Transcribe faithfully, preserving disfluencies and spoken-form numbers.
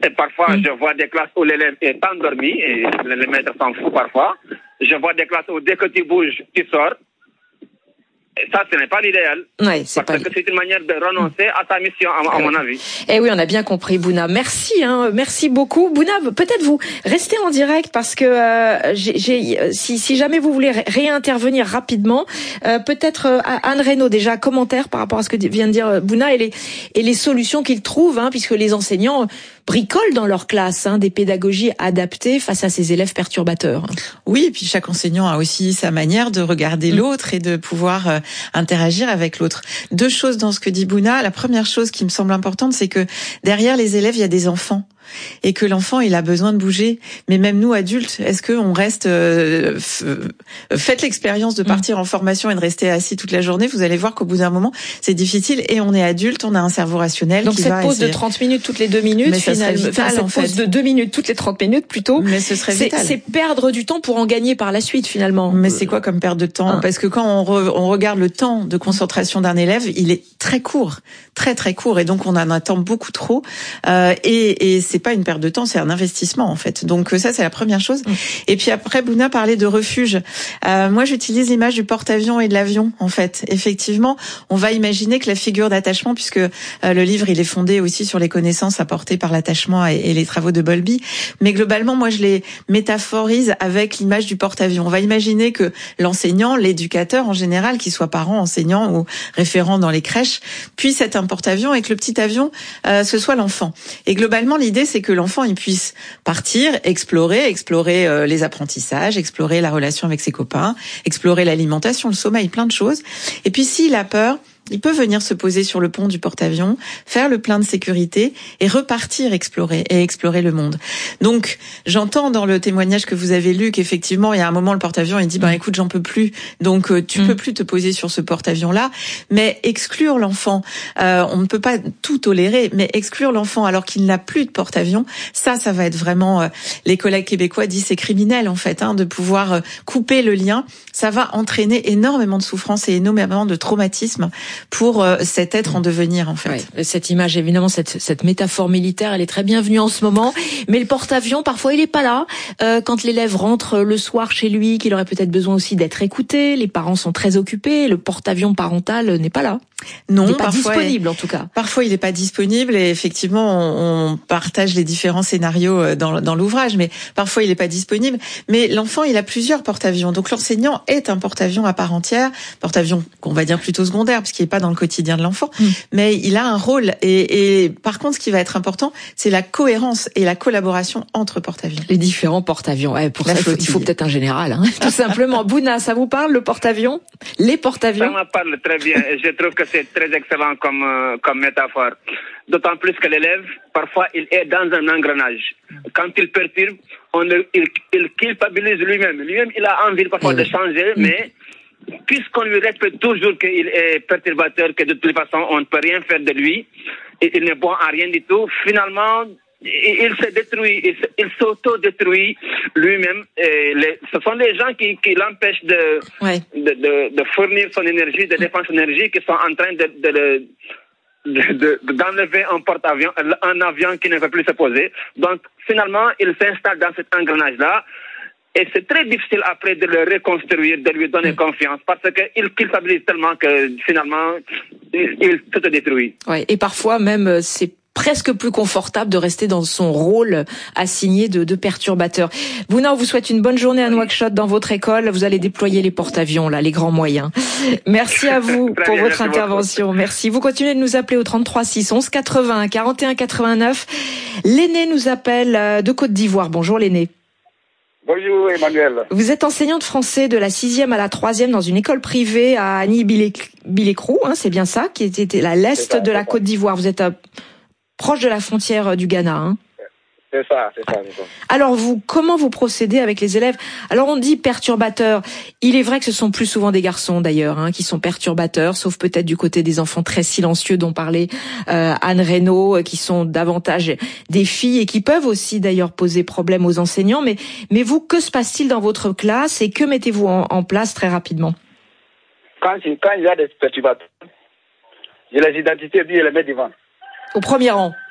Et parfois, mmh. je vois des classes où l'élève est endormi et les maîtres s'en foutent parfois. Je vois des classes où dès que tu bouges, tu sors. Et ça, ce n'est pas l'idéal. Ouais, c'est parce pas... que c'est une manière de renoncer à sa mission, à, à mon avis. Eh oui, on a bien compris, Bouna. Merci, hein, merci beaucoup. Bouna, peut-être vous restez en direct parce que euh, j'ai, j'ai, si, si jamais vous voulez ré- réintervenir rapidement, euh, peut-être euh, Anne Reynaud, déjà, commentaire par rapport à ce que vient de dire Bouna et les, et les solutions qu'ils trouvent, hein, puisque les enseignants bricolent dans leur classe hein, des pédagogies adaptées face à ces élèves perturbateurs. Oui, et puis chaque enseignant a aussi sa manière de regarder mmh. l'autre et de pouvoir euh, interagir avec l'autre. Deux choses dans ce que dit Bouna. La première chose qui me semble importante, c'est que derrière les élèves, il y a des enfants. Et que l'enfant, il a besoin de bouger. Mais même nous, adultes, est-ce qu'on reste... Euh, f- faites l'expérience de partir mmh. en formation et de rester assis toute la journée. Vous allez voir qu'au bout d'un moment, c'est difficile. Et on est adulte, on a un cerveau rationnel. Donc qui cette va pause essayer... de trente minutes toutes les deux minutes, mais ça finalement, vital, enfin, cette en fait. pause de deux minutes toutes les trente minutes plutôt, mais ce serait c'est, vital. c'est perdre du temps pour en gagner par la suite finalement. Mais c'est quoi comme perte de temps hein. Parce que quand on, re, on regarde le temps de concentration d'un élève, il est très court, très très court, et donc on en attend beaucoup trop. Euh, et, et c'est pas une perte de temps, c'est un investissement en fait. Donc ça c'est la première chose. Mmh. Et puis après Bouna parlait de refuge. Euh, moi j'utilise l'image du porte-avions et de l'avion en fait. Effectivement, on va imaginer que la figure d'attachement, puisque euh, le livre il est fondé aussi sur les connaissances apportées par l'attachement et, et les travaux de Bowlby, mais globalement moi je les métaphorise avec l'image du porte-avions. On va imaginer que l'enseignant, l'éducateur en général, qu'il soit parent, enseignant ou référent dans les crèches, puisse être un porte-avions et que le petit avion euh, ce soit l'enfant. Et globalement l'idée c'est que l'enfant il puisse partir, explorer, explorer euh, les apprentissages, explorer la relation avec ses copains, explorer l'alimentation, le sommeil, plein de choses. Et puis s'il a peur, il peut venir se poser sur le pont du porte-avions, faire le plein de sécurité et repartir explorer et explorer le monde. Donc, j'entends dans le témoignage que vous avez lu qu'effectivement, il y a un moment, le porte-avions, il dit, ben, écoute, j'en peux plus. Donc, euh, tu mmh. peux plus te poser sur ce porte-avions-là. Mais exclure l'enfant, euh, on ne peut pas tout tolérer, mais exclure l'enfant alors qu'il n'a plus de porte-avions, ça, ça va être vraiment, euh, les collègues québécois disent c'est criminel, en fait, hein, de pouvoir euh, couper le lien. Ça va entraîner énormément de souffrance et énormément de traumatisme pour euh, cet être en devenir en fait. Ouais, cette image, évidemment, cette, cette métaphore militaire, elle est très bienvenue en ce moment. Mais le porte-avions, parfois, il est pas là. Euh, quand l'élève rentre le soir chez lui, qu'il aurait peut-être besoin aussi d'être écouté, les parents sont très occupés, le porte-avions parental n'est pas là. Non, il n'est pas parfois, disponible en tout cas. Parfois, il n'est pas disponible et effectivement, on, on partage les différents scénarios dans, dans l'ouvrage, mais parfois, il n'est pas disponible. Mais l'enfant, il a plusieurs porte-avions. Donc, l'enseignant est un porte-avions à part entière, porte-avions qu'on va dire plutôt secondaire, parce qu'il n'est pas dans le quotidien de l'enfant, mmh. mais il a un rôle. Et, et par contre, ce qui va être important, c'est la cohérence et la collaboration entre porte-avions. Les différents porte-avions. Ouais, pour la ça, il faut, il faut peut-être un général, hein, tout simplement. Bouna, ça vous parle, le porte-avions? Les porte-avions? Ça me parle très bien. Je trouve que c'est très excellent comme, euh, comme métaphore. D'autant plus que l'élève, parfois, il est dans un engrenage. Quand il perturbe, on le, il, il culpabilise lui-même. Lui-même, il a envie parfois oui. de changer, mmh. mais puisqu'on lui répète toujours qu'il est perturbateur, que de toute façon, on ne peut rien faire de lui, et il n'est bon à rien du tout, finalement, il se détruit, il, se, il s'auto-détruit lui-même. Et les, ce sont les gens qui, qui l'empêchent de, ouais. de, de, de fournir son énergie, de dépenser son énergie, qui sont en train de, de, de, de, de, d'enlever un porte-avions, un avion qui ne veut plus se poser. Donc, finalement, il s'installe dans cet engrenage-là. Et c'est très difficile après de le reconstruire, de lui donner mmh. confiance, parce qu'il culpabilise tellement que finalement, il, il se détruit. Ouais, et parfois même, c'est presque plus confortable de rester dans son rôle assigné de, de perturbateur. Bouna, on vous souhaite une bonne journée à Nouakchott dans votre école. Vous allez déployer les porte-avions, là, les grands moyens. Merci à vous pour bien, votre merci intervention. Beaucoup. Merci. Vous continuez de nous appeler au trente-trois six onze quatre-vingts quarante et un quatre-vingt-neuf. L'aîné nous appelle de Côte d'Ivoire. Bonjour l'aîné. Bonjour Emmanuel. Vous êtes enseignant de français de la sixième à la troisième dans une école privée à Annie-Bilécrou, hein, c'est bien ça, qui était à l'est ça, de la Côte d'Ivoire. Vous êtes à proche de la frontière du Ghana. Hein. C'est ça, c'est ça, c'est ça. Alors vous, comment vous procédez avec les élèves? Alors on dit perturbateurs. Il est vrai que ce sont plus souvent des garçons d'ailleurs hein, qui sont perturbateurs, sauf peut-être du côté des enfants très silencieux dont parlait euh, Anne Reynaud, qui sont davantage des filles et qui peuvent aussi d'ailleurs poser problème aux enseignants. Mais, mais vous, que se passe-t-il dans votre classe et que mettez-vous en, en place très rapidement? Quand, quand il y a des perturbateurs, je les identifie et puis je les mets devant. Au premier rang?